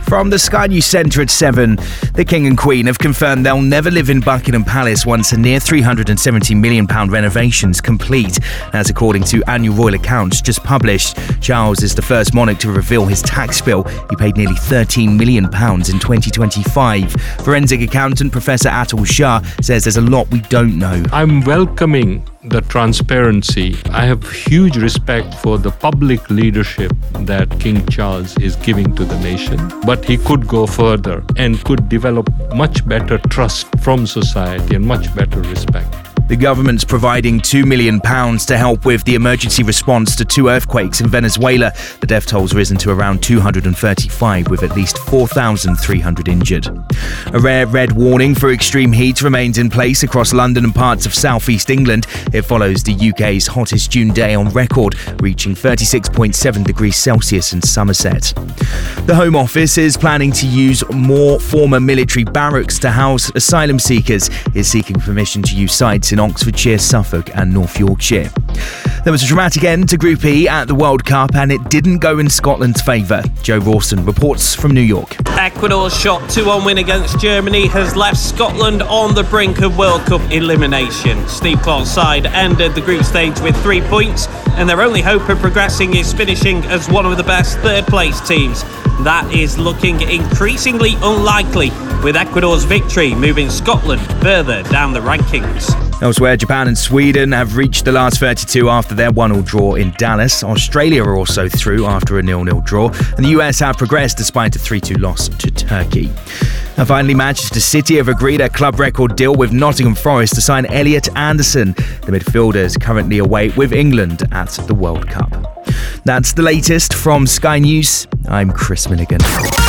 From the Sky News Centre at 7, the King and Queen have confirmed they'll never live in Buckingham Palace once a near £370 million renovation's complete. That's according to annual royal accounts just published. Charles is the first monarch to reveal his tax bill. He paid nearly £13 million in 2025. Forensic accountant Professor Atul Shah says there's a lot we don't know. I'm welcoming the transparency. I have huge respect for the public leadership that King Charles is giving to the nation, but he could go further and could develop much better trust from society and much better respect. The government's providing £2 million to help with the emergency response to 2 earthquakes in Venezuela. The death toll's risen to around 235, with at least 4,300 injured. A rare red warning for extreme heat remains in place across London and parts of southeast England. It follows the UK's hottest June day on record, reaching 36.7 degrees Celsius in Somerset. The Home Office is planning to use more former military barracks to house asylum seekers. It's seeking permission to use sites in Oxfordshire, Suffolk and North Yorkshire. There was a dramatic end to Group E at the World Cup, and it didn't go in Scotland's favour. Joe Rawson reports from New York. Ecuador's shot 2-1 win against Germany has left Scotland on the brink of World Cup elimination. Steve Clarke's side ended the group stage with 3 points, and their only hope of progressing is finishing as one of the best third-place teams. That is looking increasingly unlikely, with Ecuador's victory moving Scotland further down the rankings. Elsewhere, Japan and Sweden have reached the last 32 after their 1-1 draw in Dallas. Australia are also through after a 0-0 draw. And the US have progressed despite a 3-2 loss to Turkey. And finally, Manchester City have agreed a club record deal with Nottingham Forest to sign Elliot Anderson. The midfielder is currently away with England at the World Cup. That's the latest from Sky News. I'm Chris Milligan.